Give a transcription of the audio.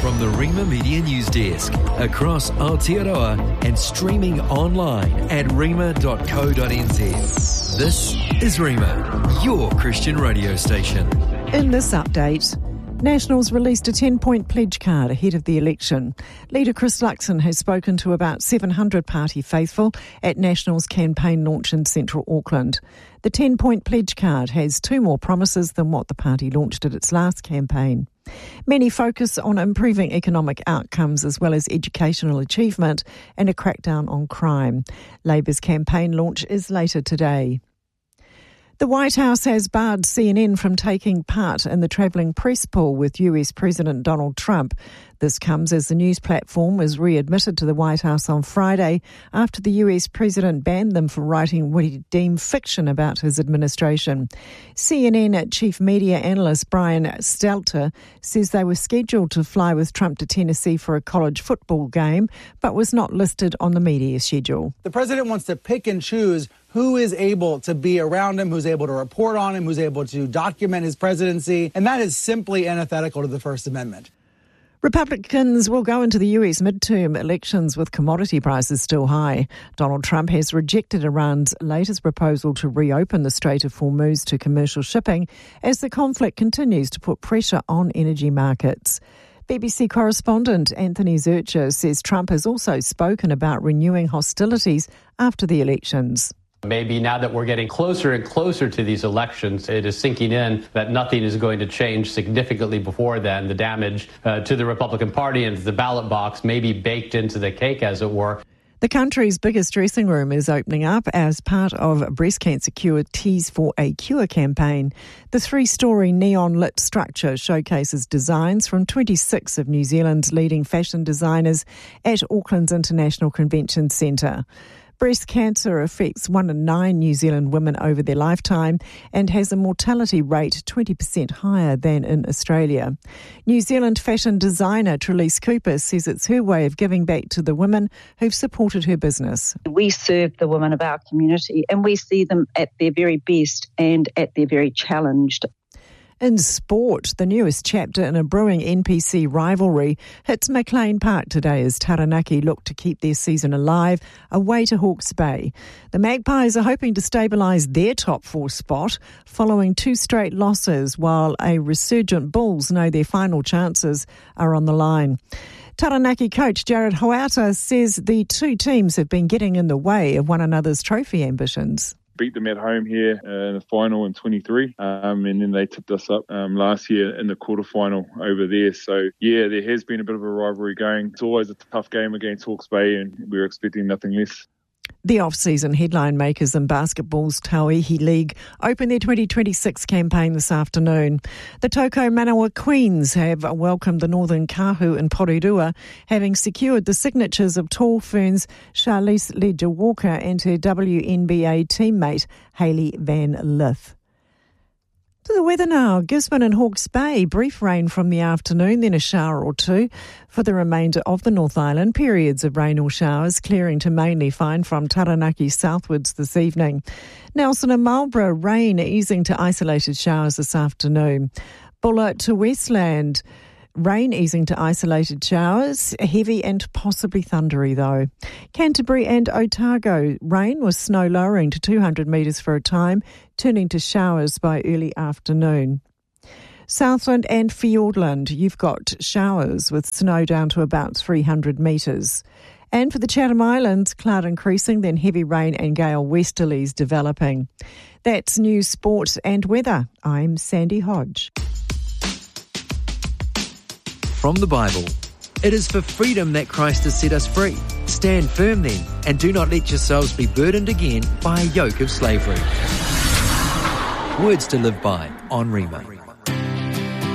From the Rima Media News Desk, across Aotearoa and streaming online at rima.co.nz. This is Rima, your Christian radio station. In this update, Nationals released a 10-point pledge card ahead of the election. Leader Chris Luxon has spoken to about 700 party faithful at Nationals' campaign launch in central Auckland. The 10-point pledge card has 2 more promises than what the party launched at its last campaign. Many focus on improving economic outcomes as well as educational achievement and a crackdown on crime. Labour's campaign launch is later today. The White House has barred CNN from taking part in the travelling press pool with US President Donald Trump. This comes as the news platform was readmitted to the White House on Friday after the US President banned them for writing what he deemed fiction about his administration. CNN chief media analyst Brian Stelter says they were scheduled to fly with Trump to Tennessee for a college football game, but was not listed on the media schedule. The president wants to pick and choose who is able to be around him, who's able to report on him, who's able to document his presidency, and that is simply antithetical to the First Amendment. Republicans will go into the US midterm elections with commodity prices still high. Donald Trump has rejected Iran's latest proposal to reopen the Strait of Hormuz to commercial shipping as the conflict continues to put pressure on energy markets. BBC correspondent Anthony Zurcher says Trump has also spoken about renewing hostilities after the elections. Maybe now that we're getting closer and closer to these elections, it is sinking in that nothing is going to change significantly before then. The damage to the Republican Party and the ballot box may be baked into the cake, as it were. The country's biggest dressing room is opening up as part of Breast Cancer Cure Tees for a Cure campaign. The 3-storey neon-lit structure showcases designs from 26 of New Zealand's leading fashion designers at Auckland's International Convention Centre. Breast cancer affects 1 in 9 New Zealand women over their lifetime and has a mortality rate 20% higher than in Australia. New Zealand fashion designer Trelise Cooper says it's her way of giving back to the women who've supported her business. We serve the women of our community and we see them at their very best and at their very challenged. In sport, the newest chapter in a brewing NPC rivalry hits Maclean Park today as Taranaki look to keep their season alive away to Hawke's Bay. The Magpies are hoping to stabilise their top 4 spot following 2 straight losses, while a resurgent Bulls know their final chances are on the line. Taranaki coach Jared Hoata says the 2 teams have been getting in the way of one another's trophy ambitions. Beat them at home here in the final in 23, and then they tipped us up last year in the quarterfinal over there. So, yeah, there has been a bit of a rivalry going. It's always a tough game against Hawke's Bay, and we're expecting nothing less. The off-season headline makers in basketball's Tauihi League open their 2026 campaign this afternoon. The Toko Manawa Queens have welcomed the Northern Kahu in Porirua, having secured the signatures of Tall Ferns' Charlize Ledger-Walker and her WNBA teammate Hailey Van Lith. To the weather now, Gisborne and Hawke's Bay, brief rain from the afternoon, then a shower or 2. For the remainder of the North Island, periods of rain or showers, clearing to mainly fine from Taranaki southwards this evening. Nelson and Marlborough, rain easing to isolated showers this afternoon. Bulla to Westland, rain easing to isolated showers, heavy and possibly thundery though. Canterbury and Otago, rain with snow lowering to 200 metres for a time, turning to showers by early afternoon. Southland and Fiordland, you've got showers with snow down to about 300 metres. And for the Chatham Islands, cloud increasing, then heavy rain and gale westerlies developing. That's news, sport and weather. I'm Sandy Hodge. From the Bible, it is for freedom that Christ has set us free. Stand firm then, and do not let yourselves be burdened again by a yoke of slavery. Words to live by on Rima.